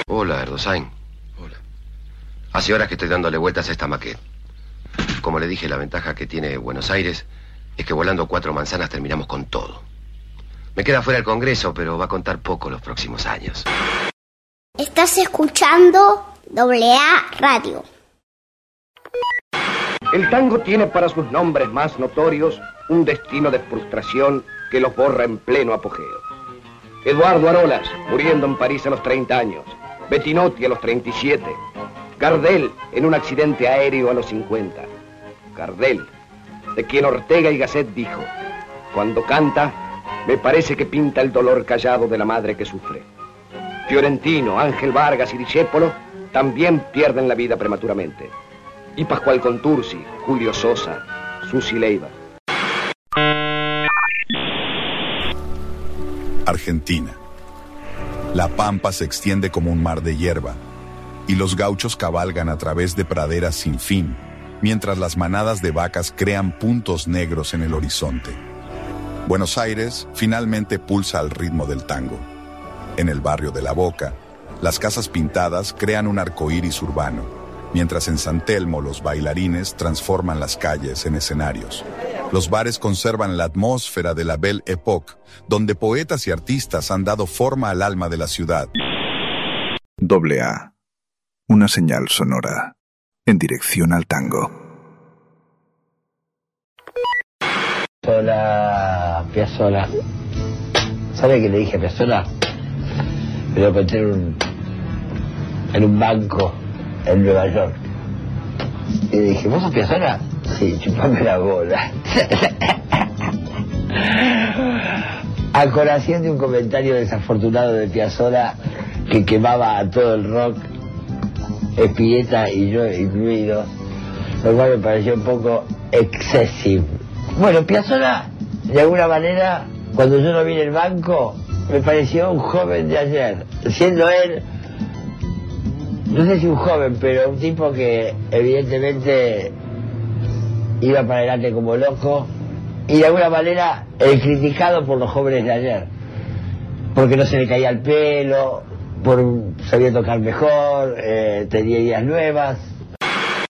Hola, Erdosain. Hola. Hace horas que estoy dándole vueltas a esta maqueta. Como le dije, la ventaja que tiene Buenos Aires es que volando 4 manzanas terminamos con todo. Me queda fuera el Congreso, pero va a contar poco los próximos años. Estás escuchando AA Radio. El tango tiene para sus nombres más notorios un destino de frustración que los borra en pleno apogeo. Eduardo Arolas, muriendo en París a los 30 años. Bettinotti a los 37. Gardel en un accidente aéreo a los 50. Gardel, de quien Ortega y Gasset dijo: cuando canta, me parece que pinta el dolor callado de la madre que sufre. Fiorentino, Ángel Vargas y Discépolo también pierden la vida prematuramente. Y Pascual Contursi, Julio Sosa, Susi Leiva. Argentina. La pampa se extiende como un mar de hierba, y los gauchos cabalgan a través de praderas sin fin, mientras las manadas de vacas crean puntos negros en el horizonte. Buenos Aires finalmente pulsa al ritmo del tango. En el barrio de La Boca, las casas pintadas crean un arcoíris urbano, mientras en San Telmo los bailarines transforman las calles en escenarios. Los bares conservan la atmósfera de la Belle Époque, donde poetas y artistas han dado forma al alma de la ciudad. AA. Una señal sonora en dirección al tango. Piazzolla. ¿Sabe qué le dije a Piazzolla? Me lo encontré en un banco en Nueva York. Y le dije: ¿vos sos Piazzolla? Sí, chupame la bola. A colación de un comentario desafortunado de Piazzolla que quemaba a todo el rock, Spinetta y yo incluido, lo cual me pareció un poco excesivo. Bueno, Piazzolla, de alguna manera, cuando yo lo vi en el banco, me pareció un joven de ayer, siendo él, no sé si un joven, pero un tipo que evidentemente iba para adelante como loco, y de alguna manera el criticado por los jóvenes de ayer, porque no se le caía el pelo, sabía tocar mejor, tenía ideas nuevas.